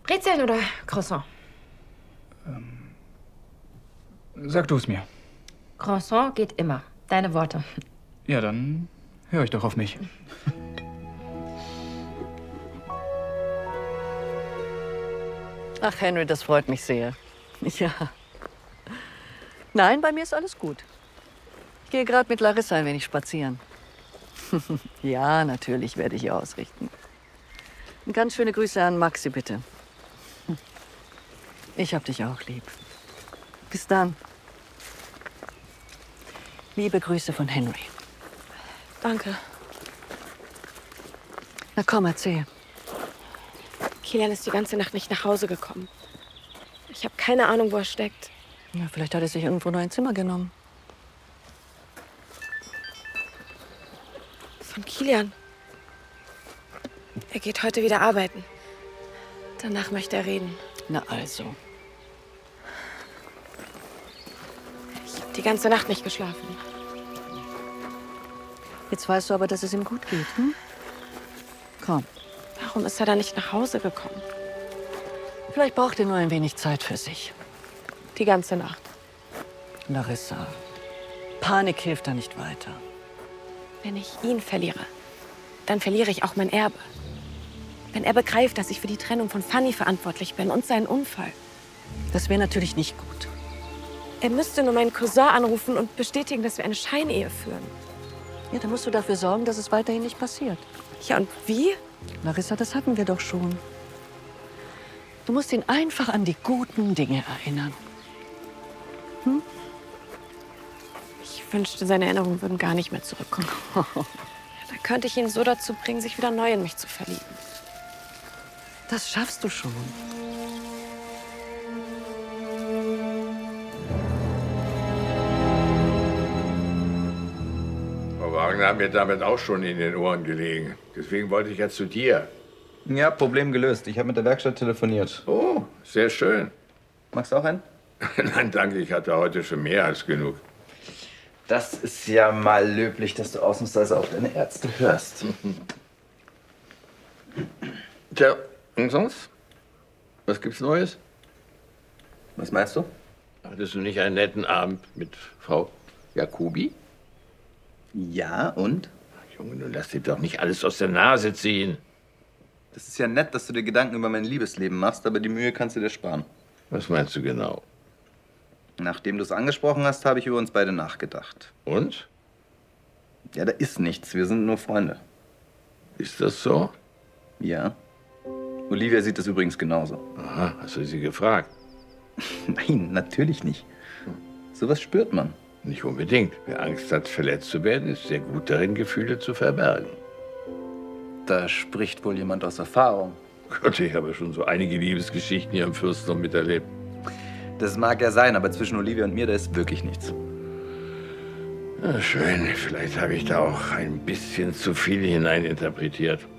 Brezeln oder Croissant? Sag du es mir. Croissant geht immer. Deine Worte. Ja, dann höre ich doch auf mich. Ach, Henry, das freut mich sehr. Ja. Nein, bei mir ist alles gut. Ich gehe gerade mit Larissa ein wenig spazieren. Ja, natürlich werde ich ihr ausrichten. Und ganz schöne Grüße an Maxi, bitte. Ich hab dich auch lieb. Bis dann. Liebe Grüße von Henry. Danke. Na komm, erzähl. Kilian ist die ganze Nacht nicht nach Hause gekommen. Ich habe keine Ahnung, wo er steckt. Ja, vielleicht hat er sich irgendwo noch ein Zimmer genommen. Von Kilian. Er geht heute wieder arbeiten. Danach möchte er reden. Na also. Ich habe die ganze Nacht nicht geschlafen. Jetzt weißt du aber, dass es ihm gut geht, hm? Komm. Warum ist er da nicht nach Hause gekommen? Vielleicht braucht er nur ein wenig Zeit für sich. Die ganze Nacht. Larissa, Panik hilft da nicht weiter. Wenn ich ihn verliere, dann verliere ich auch mein Erbe. Wenn er begreift, dass ich für die Trennung von Fanny verantwortlich bin und seinen Unfall. Das wäre natürlich nicht gut. Er müsste nur meinen Cousin anrufen und bestätigen, dass wir eine Scheinehe führen. Ja, dann musst du dafür sorgen, dass es weiterhin nicht passiert. Ja, und wie? Larissa, das hatten wir doch schon. Du musst ihn einfach an die guten Dinge erinnern. Hm? Ich wünschte, seine Erinnerungen würden gar nicht mehr zurückkommen. Ja, da könnte ich ihn so dazu bringen, sich wieder neu in mich zu verlieben. Das schaffst du schon. Frau Wagner hat mir damit auch schon in den Ohren gelegen. Deswegen wollte ich ja zu dir. Ja, Problem gelöst. Ich habe mit der Werkstatt telefoniert. Oh, sehr schön. Magst du auch einen? Nein, danke, ich hatte heute schon mehr als genug. Das ist ja mal löblich, dass du ausnahmsweise auf deine Ärzte hörst. Tja, und sonst? Was gibt's Neues? Was meinst du? Hattest du nicht einen netten Abend mit Frau Jacobi? Ja, und? Junge, nun lass dir doch nicht alles aus der Nase ziehen. Das ist ja nett, dass du dir Gedanken über mein Liebesleben machst, aber die Mühe kannst du dir sparen. Was meinst du genau? Nachdem du es angesprochen hast, habe ich über uns beide nachgedacht. Und? Ja, da ist nichts. Wir sind nur Freunde. Ist das so? Ja. Olivia sieht das übrigens genauso. Aha, hast du sie gefragt? Nein, natürlich nicht. Sowas spürt man. Nicht unbedingt. Wer Angst hat, verletzt zu werden, ist sehr gut darin, Gefühle zu verbergen. Da spricht wohl jemand aus Erfahrung. Gott, ich habe schon so einige Liebesgeschichten hier im Fürstentum miterlebt. Das mag ja sein, aber zwischen Olivia und mir, da ist wirklich nichts. Ja, schön. Vielleicht habe ich da auch ein bisschen zu viel hineininterpretiert.